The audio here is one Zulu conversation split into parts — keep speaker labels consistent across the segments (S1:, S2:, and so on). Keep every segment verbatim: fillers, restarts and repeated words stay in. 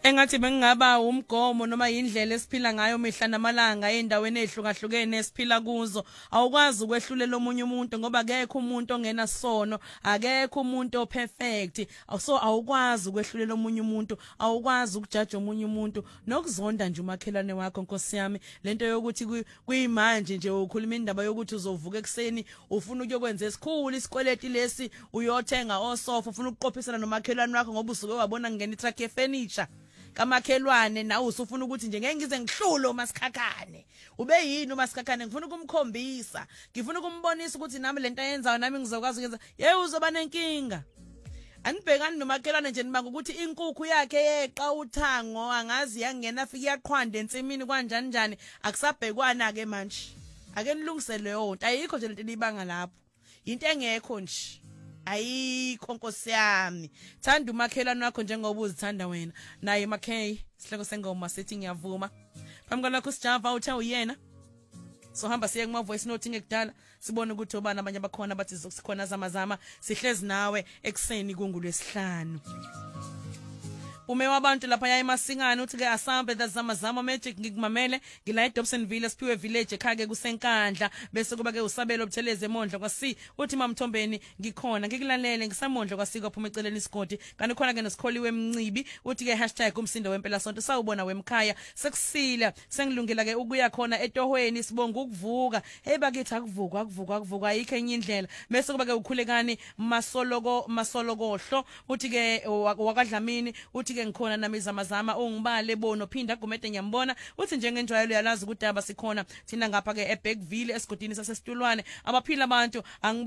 S1: engathi bengingaba umgomo noma indlela esiphila ngayo mihla namalanga endaweni ezihlukahlukene esiphila kuzo awukwazi ukwehlulela omunye umuntu ngoba akekho umuntu ongena sono akekho umuntu operfect so awukwazi ukwehlulela omunye umuntu awukwazi ukujaja omunye umuntu nokuzonda nje umakhelwane wakho Nkosi yami lento yokuthi kuyimanje nje ukhuluma indaba yokuthi uzovuka ekseni ufuna ukuyokwenza esikhulu isikweleti lesi uyothenga osofa ufuna ukuqophisana nomakhelwane wakho ngoba usuke wabona ngene itruck ye furniture kamakhelwane nawe usufuna ukuthi nje ngeke ngize ngihlulo masikhakhane ube yini umasikhakhane ngifuna ukumkhombisa ngifuna ukumbonisa ukuthi nami lento ayenzayo nami ngizokwazi ukwenza yey uzoba nenkinga anibhekani nomakhelwane nje nibanga ukuthi inkukhu yakhe yeqa uthango angazi yangena afike yaqhwanda ensimini kanjani njani akusabhekwana ke manje ake nilungisele yonke ayikho nje lento libanga lapho into engekho nje ayikho Nkosi yami thanda umakhelwane wakho njengoba uzithanda wena naye makhe sihloko sengoma sethi ngiyavuma phambi kwalokho sijava uthe uyena so hamba siye kuma voice note ngekudala sibone ukuthi obana abanye abakhona bathi sikhona zamazama sihlezi nawe ekseni kungulwesihlanu ume wabantu lapha ya emasingane uthi ke asambe zamazama magic ngikumamele ngila eDobsonville siphiwe village ekhake kusenkandla bese kuba ke usabelo obutheleze emondlo kwasi uthi mamthombeni ngikhona ngikulalele ngisamondlo kwasi kwaphuma eceleni isigodi kanti khona ke nesikholiwe emncibi uthi ke hashtag umsindo wempela sonto sawubona wemkhaya sekusila sengilungela ke ukuya khona etohweni sibonga ukuvuka hey bakithi akuvuka akuvuka akuvuka ayikho enye indlela bese kuba ke ukhulekani masoloko masolokohlo uthi ke wakadlamini uthi ngikhona nami zamazama ongibale bono phinda gumede ngiyambona uthi njengenjwayelo yalazi ukuthi aba sikhona thina ngapha ke eBackville esigodini sasesitulwane abaphila abantu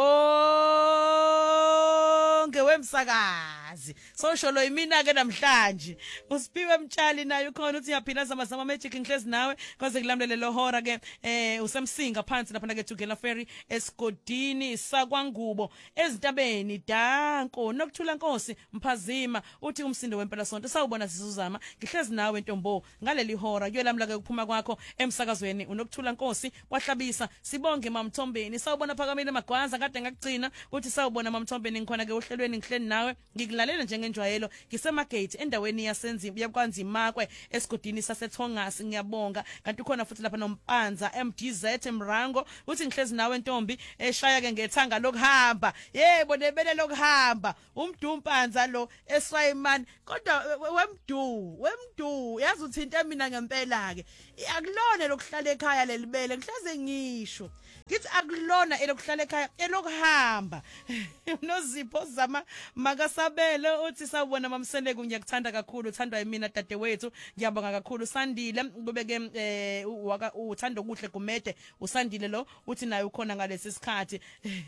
S1: angibonge wemsakazi sosholo imina ke namhlanje usiphiwe mtshali naye ukhona uthi yaphila zamazama magic ngihlezi nawe kwaze kulamlele lohora ke eh usemsinga phansi lapha ke Tugela Ferry esigodini sakwangubo ezintabeni danko nokuthula Nkosi mphazima uthi umsindo wempela sonto sawubona sisuzama ngihlezi nawe ntombo ngaleli hora kuyolamla ke kuphuma kwakho emsakazweni unokuthula Nkosi kwahlabisa sibonge mamthombeni sawubona phakamile magwaza kade ngakugcina uthi sawubona mamthombeni ngikhona ke uhlelweni ngihleni nawe ngikulalela njengenjwayelo ngisemagate endaweni yasenzimu yakwanzimakwe esigodini sasethongasi ngiyabonga kanti ukhona futhi lapha nompanza M D Z Mrango uthi ngihlezi nawe ntombi eshaya ke ngethanga lokuhamba yebo nebele lokuhamba umdumpanza lo eSwayman kodwa wemdu wemdu yazi uthinta mina ngempela ke akulona lokuhlala ekhaya lelibele ngihlaze ngisho ngithi akulona elokuhlala ekhaya elokuhamba nozipho zama makasabele uthi sawubona mamsendeku ngiyakuthanda kakhulu uthandwa yimina dadewethu ngiyabonga kakhulu Sandile kubeke eh uthanda okuhle kumede uSandile lo uthi naye ukhona ngalesi sikhathi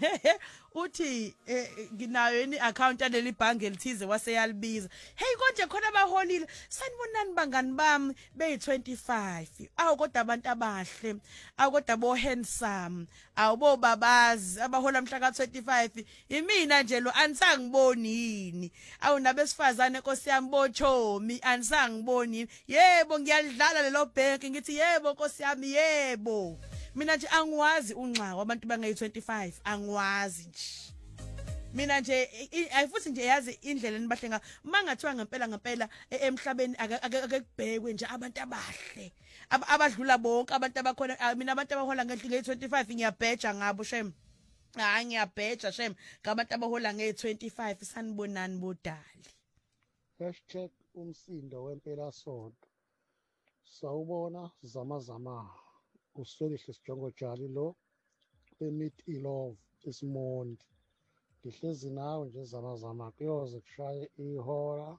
S1: uthi nginayo ini account aleli bhange elithize waseyalibiza hey konje khona abaholile sanibonani bangani bami be twenty-five awu kodwa abantu abahle awu kodwa bo handsome awu bo babazi abahola mhla ka twenty-five imina nje lo anisangiboni yini awu nabesifazane Nkosi yami bochomi anisangiboni yebo ngiyalidlala lelo bank ngithi yebo Nkosi yami yebo mina nje angiwazi unxa wabantu bangayi twenty-five angiwazi nje mina nje ayifuthi nje yazi indlela enibahlenga mangathiwa ngempela ngempela emhlabeni akekubhekwe nje abantu abahle abadlula bonke abantu abakhona mina abantu abahola nge twenty-five ngiyabheja ngabo shem hayi ngiyabheja shem ngabantu abahola nge twenty-five sanibonani bodali
S2: hashtag umsindo wempela sonto sawubona zamazama uswelihle sijongo jali lo bemit ilove isimondi ngihlezi nawe nje zamazama kuyoze kushaye ihora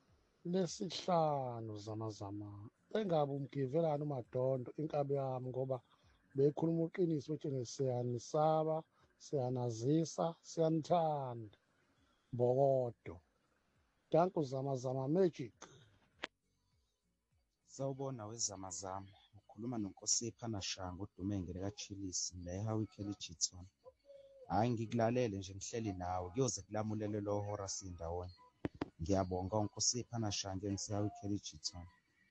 S2: lesihlanu zamazama engabe umgivelana uMadondo inkabi yami ngoba bekhuluma uqiniso ukuthi siyanisaba siyanazisa siyanithanda Mbokodo danku zamazama magic
S3: sawubona wezamazama ukhuluma noNkosipha Nashanga udume ngene kaChilisi leha weekend Jithon hayi ngikulalele nje ngihleli nawe kuyoze kulamulele lo hora sindawonye ngiyabonga uNkosipha Nashanga ngisiya weekend Jithon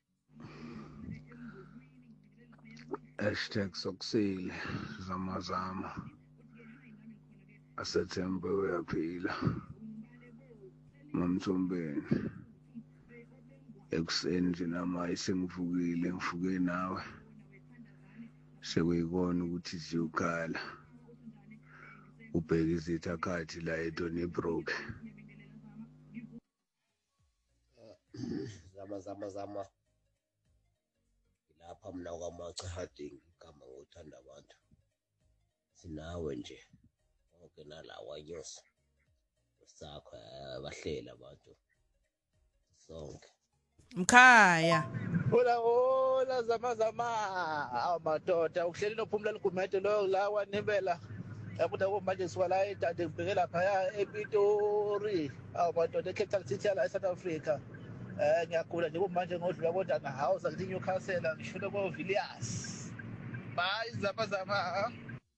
S4: hashtag sokusile zamazama asethembe uyaphila mamthombeni ekuseni nje nama sengivukile ngivuke nawe sekuyikona ukuthi siyokhala ubheke izitha khathi la eDonnybrook.
S5: Zama zama zama lapha mina kwamacha Harding igama ngothanda abantu sinawe nje onke nalawa nyosi sakho abahlela abantu sonke
S1: Mkhaya
S6: hola hola zama zama awu madoda ukuhleli nophumula ligumede lo la wanembela yabuda manje siwala edade ngibhekela phaya ePitori awu madoda eCape City la eSouth Africa. Eh ngiyagula nje manje ngodlula kodwa na house ngithi Newcastle ngishule ko Villiers. Bye zama zama.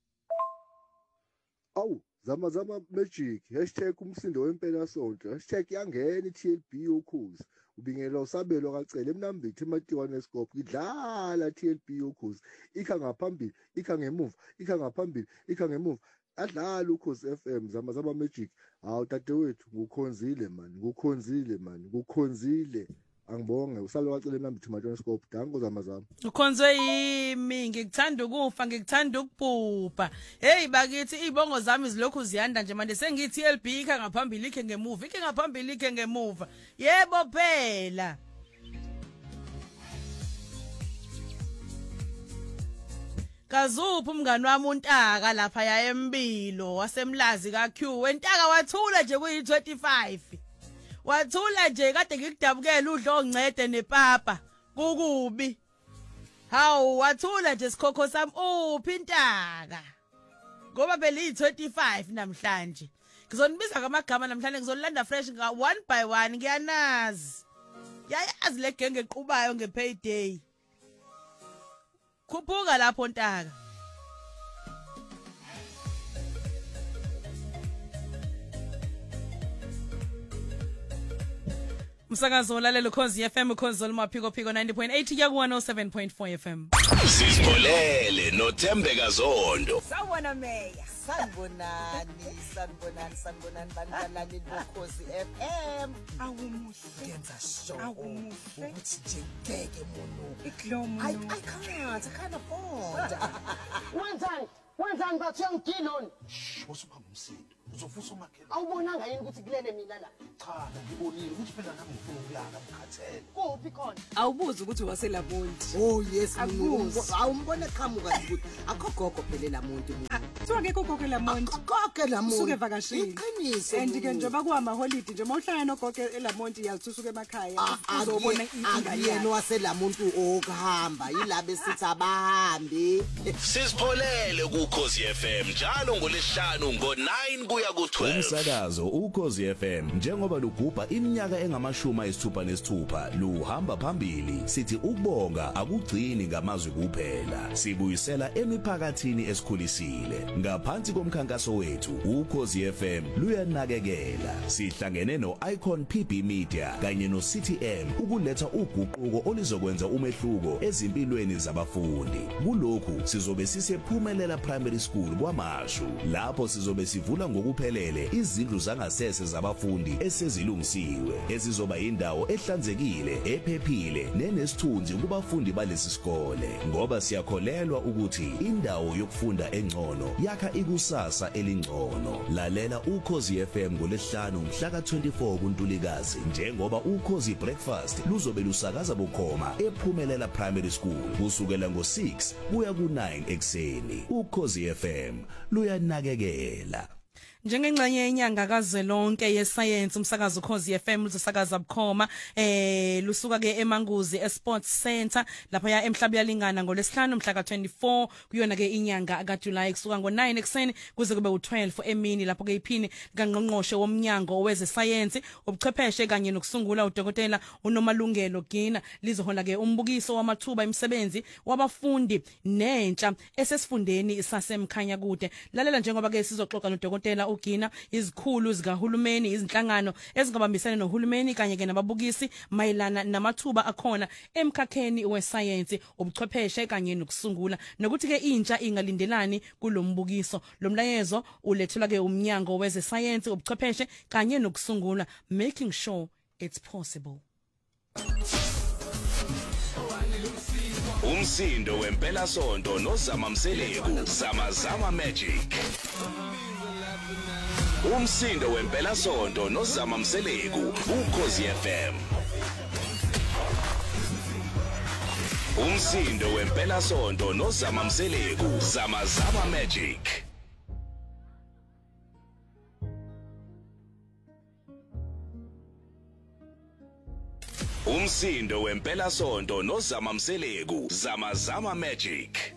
S7: Awu zama zama magic hashtag umsindo wempela sonto hashtag yangena iT L B yokhozi ubingela usabelo kacele emnambithi ematiwane scope idlala T L B yokhozi ikha ngaphambili ikha ngemuva ikha ngaphambili ikha ngemuva adlala ukhozi F M zama zama magic. Hawu dadewethu ngukhonzile man ngukhonzile man ngukhonzile angibonge usalo wacela emnambithi ematiwane scope dango zama zama
S1: ukhonzwe yimi ngikuthanda ukufa ngikuthanda ukubhubha. Hey bakithi izibongo zami zilokhu ziyanda nje manje sengithi L B ikha ngaphambili ikhe ngemuva ikhe ngaphambili ikhe ngemuva. Yebo phela. Kazuphi umngani wami uNtaka lapha ya eMbilo wasemlazi kaQ wentaka wathula nje kuyi twenty-five. Wathula nje kade ngikudabukela udlo ongcede nepapa kukubi. Hawu wathula nje sikhokho sami uphi Ntaka. Ngoba beli twenty-five namhlanje. Ngizonibiza ngamagama namhlanje ngizolanda fresh nga one by one ngiyanazi. Yayazi le genge equbayo ngepayday. Khuphuka lapho Ntaka. Umsakazo lalela ukhozi F M ukhozi olmaphiko phiko ninety point eight ya ku one oh seven point four F M.
S8: Sisipholele noThembeka Zondo.
S9: Sawona meya sanibonani sanibonani sanibonani bantalali bokhozi F M. Awumuhle yenza show awumuhle ukuthi nje ngeke mono iklomo I I can't I can't afford.
S10: Wenzani wenzani bathi yangidiloni
S11: Usupha umsindo uzofusa umakhela
S10: awubonanga yini ukuthi kulele mina la
S11: cha ngibonile ukuthi phela nami ngifuna ukulala ngikhathele
S10: kuphi khona
S9: Awubuza ukuthi waselamonti.
S10: Oh yes
S9: Akubuza.
S10: awumbone qhamuka ukuthi akho gogo phela lamuntu
S9: Kuthiwa ngeke gogo lamonti.
S10: gogo lamuntu
S9: Usuke evakashini.
S10: Iqiniso
S9: And ke njengoba kuhama holiday nje mawuhlangana nogogo elamonti yaluthusuka emakhaya. Uzobona
S10: ingane waselamuntu okuhamba yilabe sithi abahambi
S8: Sisipholele kuKhosi F M njalo ngolesihlanu ngo nine kuya ku twelve. Umsakazo uKhosi F M njengoba lugubha iminyaka engamashumi ayisithupha nesithupha luhamba phambili sithi ukubonga akugcini ngamazwi kuphela sibuyisela emiphakathini esikhulisile ngaphansi komkhankaso wethu uKhosi F M luyanakekela sihlangene no-Icon P B Media kanye no-C T M ukuletha uguquko olizokwenza umehluko ezimpilweni zabafundi kulokhu sizobe sisephumelela primary school kwaMashu lapho sizobe sivula ngokuphelele izindlu zangasese zabafundi esezilungisiwe ezizoba indawo ehlanzekile ephephile nenesithunzi kubafundi balesi sikole ngoba siyakholelwa ukuthi indawo yokufunda engcono yakha ikusasa elingcono lalela uKhosi F M ngolesihlanu mhla ka twenty-four kuNtulikazi njengoba uKhosi Breakfast luzobe lusakaza bukhoma ephumelela primary school kusukela ngo six kuya ku nine ekseni uKhosi F M luyanakekela.
S1: Njengengxenye yenyanga kazwelonke yesayensi umsakazo Ukhozi F M uzosakaza bukhoma eh lusuka ke eManguzi eSports Center lapha ya emhlaba yalingana ngolesihlanu mhla ka twenty-four kuyona ke inyanga ka July kusuka ngo nine ekseni kuze kube u twelve emini lapho ke iphini kaNgqongqoshe womnyango weze science ubuchwepheshe kanye nokusungula uDokotela uNomalungelo Gina lizohola ke umbukiso wamathuba emisebenzi wabafundi nentsha esesifundeni isasemkhanya kude lalela njengoba ke sizoxoxa noDokotela ugina izikhulu zikahulumeni izinhlangano ezingabambisana nohulumeni kanye ke nababukisi mayelana namathuba akhona emkhakheni wesayensi ubuchwepheshe kanye nokusungula nokuthi ke intsha ingalindelani kulombukiso lomlayezo ulethula ke umnyango weze science ubuchwepheshe kanye nokusungula making sure it's possible.
S8: Umsindo wempela sonto nozama Mseleku Zama Zama Magic. Umsindo wempela sonto nozama Mseleku uKhosi F M. Umsindo wempela sonto nozama Mseleku Zama Zama Magic. Umsindo wempela sonto nozama Mseleku Zama Zama Magic.